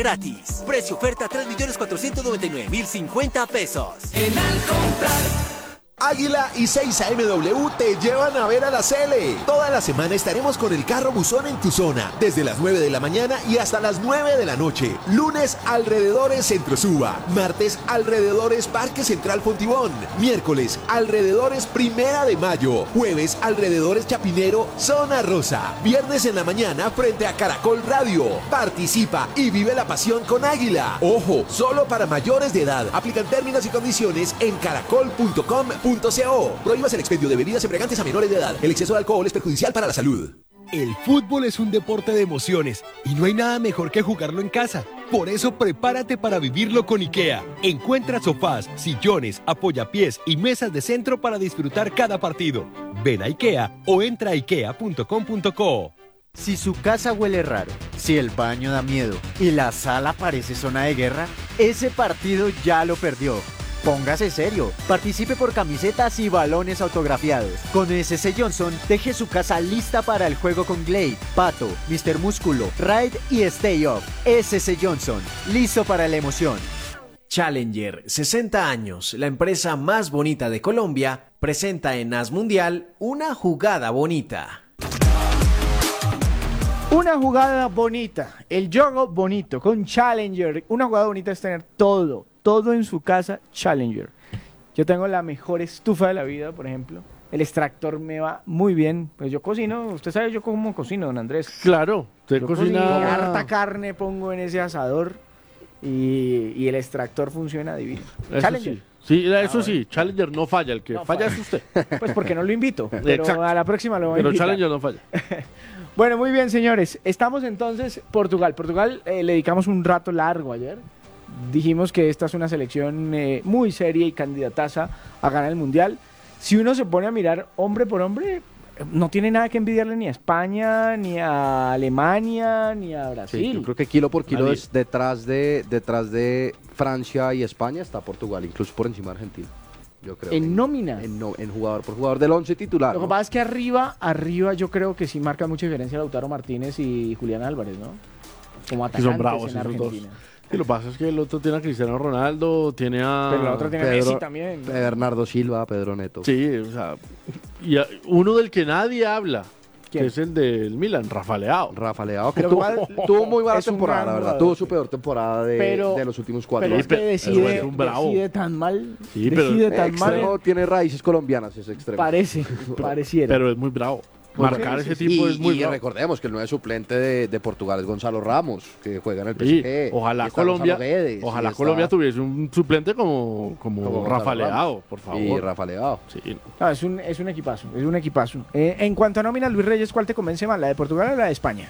Gratis. Precio oferta 3.499.050 pesos. En Al comprar Águila y 6AMW te llevan a ver a la Sele. Toda la semana estaremos con el carro buzón en tu zona, desde las 9 de la mañana y hasta las 9 de la noche. Lunes, alrededores Centro Suba. Martes, alrededores Parque Central Fontibón. Miércoles, alrededores Primera de Mayo. Jueves, alrededores Chapinero, Zona Rosa. Viernes en la mañana, frente a Caracol Radio. Participa y vive la pasión con Águila. Ojo, solo para mayores de edad. Aplican términos y condiciones en caracol.com.co. Prohíbas el expendio de bebidas embriagantes a menores de edad. El exceso de alcohol es perjudicial para la salud. El fútbol es un deporte de emociones y no hay nada mejor que jugarlo en casa. Por eso prepárate para vivirlo con IKEA. Encuentra sofás, sillones, apoyapiés y mesas de centro para disfrutar cada partido. Ven a IKEA o entra a ikea.com.co. Si su casa huele raro, si el baño da miedo y la sala parece zona de guerra, ese partido ya lo perdió. Póngase serio, participe por camisetas y balones autografiados. Con SS Johnson, deje su casa lista para el juego con Glade, Pato, Mr. Músculo, Ride y Stay Off. SS Johnson, listo para la emoción. Challenger, 60 años, la empresa más bonita de Colombia, presenta en AS Mundial una jugada bonita. Una jugada bonita, el juego bonito con Challenger. Una jugada bonita es tener todo en su casa Challenger. Yo tengo la mejor estufa de la vida, por ejemplo. El extractor me va muy bien. Pues yo cocino, usted sabe yo cómo cocino, don Andrés. Claro, usted cocina. Harta carne pongo en ese asador y el extractor funciona divino. Eso Challenger. Sí, eso sí, Challenger no falla, el que no falla es usted. Pues porque no lo invito, pero exacto. A la próxima lo voy a invitar. Pero Challenger no falla. Bueno, muy bien, señores. Estamos entonces Portugal. Portugal le dedicamos un rato largo ayer. Dijimos que esta es una selección muy seria y candidataza a ganar el Mundial. Si uno se pone a mirar hombre por hombre, no tiene nada que envidiarle ni a España, ni a Alemania, ni a Brasil. Sí, yo creo que kilo por kilo es detrás de Francia y España está Portugal, incluso por encima de Argentina. Yo creo. ¿En nómina? En jugador por jugador del 11 titular. Lo que pasa es que arriba yo creo que sí marca mucha diferencia Lautaro Martínez y Julián Álvarez, ¿no? Como atacantes son bravos en Argentina. Y lo que pasa es que el otro tiene a Cristiano Ronaldo, tiene a... Pero el otro tiene a Messi también. Bernardo Silva, Pedro Neto. Sí, o sea, y uno del que nadie habla, ¿quién? que es el del Milan, Rafa Leao. Rafa Leao, que tuvo muy buena temporada, la verdad. Tuvo su peor temporada de los últimos 4 años. Pero es que decide tan mal. Sí, decide tan mal. Tiene raíces colombianas ese extremo. Pareciera. Pero es muy bravo. Marcar ese tipo es muy bravo. Y recordemos que el nuevo suplente de Portugal es Gonzalo Ramos, que juega en el PSG. Sí, ojalá Colombia tuviese un suplente como Rafa Leao, por favor. Y Rafa Leao. Sí. No, es un equipazo, en cuanto a nómina, Luis Reyes, ¿cuál te convence más, la de Portugal o la de España?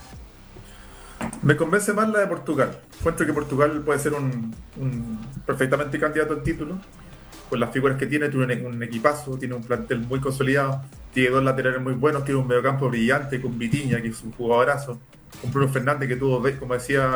Me convence más la de Portugal. Encuentro que Portugal puede ser un perfectamente candidato al título. Con las figuras que tiene un equipazo, tiene un plantel muy consolidado, tiene 2 laterales muy buenos, tiene un mediocampo brillante con Vitinha, que es un jugadorazo, con Bruno Fernández, que tuvo, como decía